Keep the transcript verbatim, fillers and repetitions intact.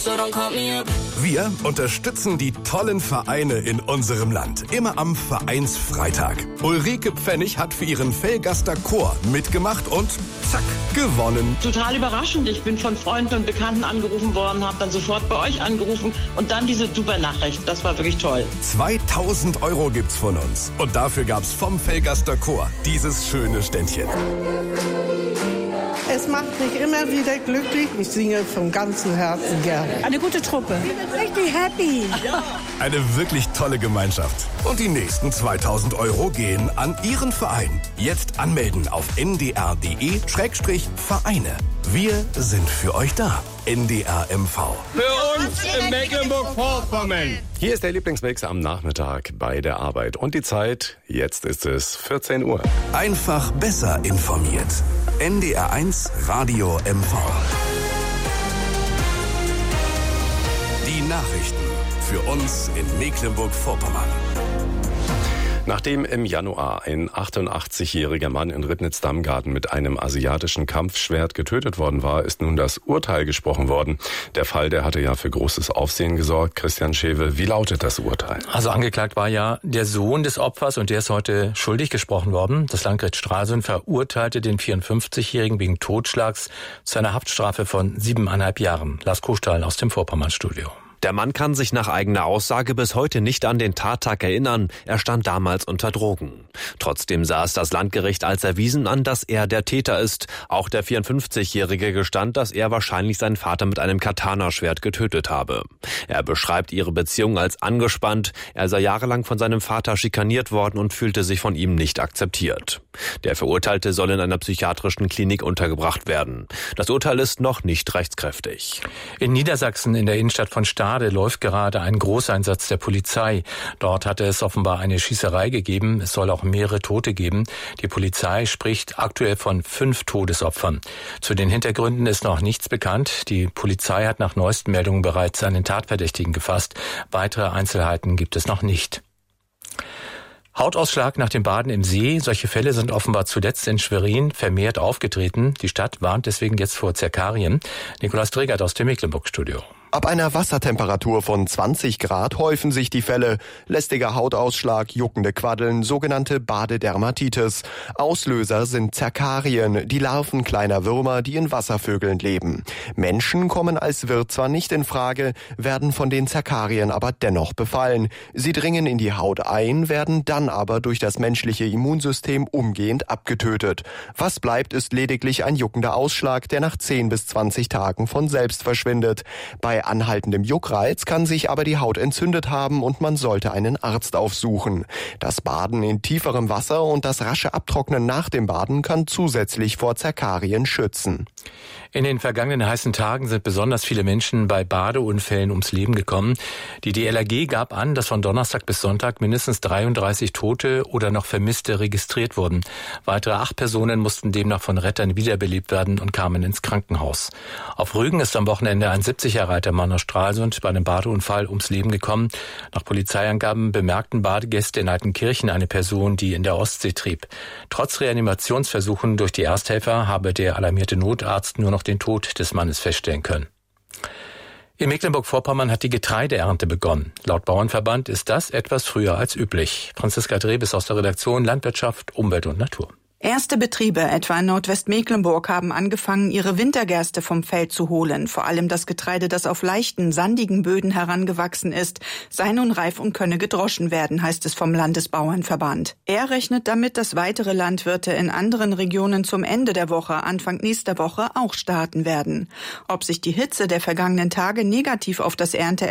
so don't call me up. Wir unterstützen die tollen Vereine in unserem Land. Immer am Vereinsfreitag. Ulrike Pfennig hat für ihren Velgaster Chor mitgemacht und zack, gewonnen. Total überraschend. Ich bin von Freunden und Bekannten angerufen worden, habe dann sofort bei euch angerufen und dann diese super Nachricht. Das war wirklich toll. zweitausend Euro gibt's von uns. Und dafür gab's vom Velgaster Chor dieses schöne Ständchen. Es macht mich immer wieder glücklich. Ich singe vom ganzen Herzen gerne. Eine gute Truppe. Ich bin richtig happy. Ja. Eine wirklich tolle Gemeinschaft. Und die nächsten zweitausend Euro gehen an Ihren Verein. Jetzt anmelden auf n d r punkt d e Schrägstrich Vereine. Wir sind für euch da. N D R M V. Für uns in Mecklenburg-Vorpommern. Hier ist der Lieblingsmix am Nachmittag bei der Arbeit. Und die Zeit, jetzt ist es vierzehn Uhr. Einfach besser informiert. N D R eins Radio M V. Die Nachrichten für uns in Mecklenburg-Vorpommern. Nachdem im Januar ein achtundachtzigjähriger Mann in Rittnitz-Damgarten mit einem asiatischen Kampfschwert getötet worden war, ist nun das Urteil gesprochen worden. Der Fall, der hatte ja für großes Aufsehen gesorgt. Christian Schewe, wie lautet das Urteil? Also angeklagt war ja der Sohn des Opfers und der ist heute schuldig gesprochen worden. Das Landgericht Stralsund verurteilte den vierundfünfzigjährigen wegen Totschlags zu einer Haftstrafe von siebeneinhalb Jahren. Lars Kuhstahl aus dem Vorpommernstudio. Der Mann kann sich nach eigener Aussage bis heute nicht an den Tattag erinnern. Er stand damals unter Drogen. Trotzdem sah es das Landgericht als erwiesen an, dass er der Täter ist. Auch der vierundfünfzigjährige gestand, dass er wahrscheinlich seinen Vater mit einem Katana-Schwert getötet habe. Er beschreibt ihre Beziehung als angespannt. Er sei jahrelang von seinem Vater schikaniert worden und fühlte sich von ihm nicht akzeptiert. Der Verurteilte soll in einer psychiatrischen Klinik untergebracht werden. Das Urteil ist noch nicht rechtskräftig. In Niedersachsen in der Innenstadt von Stade läuft gerade ein Großeinsatz der Polizei. Dort hatte es offenbar eine Schießerei gegeben. Es soll auch mehrere Tote geben. Die Polizei spricht aktuell von fünf Todesopfern. Zu den Hintergründen ist noch nichts bekannt. Die Polizei hat nach neuesten Meldungen bereits einen Tatverdächtigen gefasst. Weitere Einzelheiten gibt es noch nicht. Hautausschlag nach dem Baden im See. Solche Fälle sind offenbar zuletzt in Schwerin vermehrt aufgetreten. Die Stadt warnt deswegen jetzt vor Zerkarien. Nikolaus Dregert aus dem Mecklenburg-Studio. Ab einer Wassertemperatur von zwanzig Grad häufen sich die Fälle. Lästiger Hautausschlag, juckende Quaddeln, sogenannte Badedermatitis. Auslöser sind Zerkarien, die Larven kleiner Würmer, die in Wasservögeln leben. Menschen kommen als Wirt zwar nicht in Frage, werden von den Zerkarien aber dennoch befallen. Sie dringen in die Haut ein, werden dann aber durch das menschliche Immunsystem umgehend abgetötet. Was bleibt, ist lediglich ein juckender Ausschlag, der nach zehn bis zwanzig Tagen von selbst verschwindet. Bei anhaltendem Juckreiz kann sich aber die Haut entzündet haben und man sollte einen Arzt aufsuchen. Das Baden in tieferem Wasser und das rasche Abtrocknen nach dem Baden kann zusätzlich vor Zerkarien schützen. In den vergangenen heißen Tagen sind besonders viele Menschen bei Badeunfällen ums Leben gekommen. Die D L R G gab an, dass von Donnerstag bis Sonntag mindestens dreiunddreißig Tote oder noch Vermisste registriert wurden. Weitere acht Personen mussten demnach von Rettern wiederbelebt werden und kamen ins Krankenhaus. Auf Rügen ist am Wochenende ein siebzig Jahre alter Mann aus Stralsund bei einem Badeunfall ums Leben gekommen. Nach Polizeiangaben bemerkten Badegäste in Altenkirchen eine Person, die in der Ostsee trieb. Trotz Reanimationsversuchen durch die Ersthelfer habe der alarmierte Notarzt nur noch den Tod des Mannes feststellen können. In Mecklenburg-Vorpommern hat die Getreideernte begonnen. Laut Bauernverband ist das etwas früher als üblich. Franziska Drebes aus der Redaktion Landwirtschaft, Umwelt und Natur. Erste Betriebe, etwa in Nordwestmecklenburg, haben angefangen, ihre Wintergerste vom Feld zu holen. Vor allem das Getreide, das auf leichten, sandigen Böden herangewachsen ist, sei nun reif und könne gedroschen werden, heißt es vom Landesbauernverband. Er rechnet damit, dass weitere Landwirte in anderen Regionen zum Ende der Woche, Anfang nächster Woche auch starten werden. Ob sich die Hitze der vergangenen Tage negativ auf das Ernte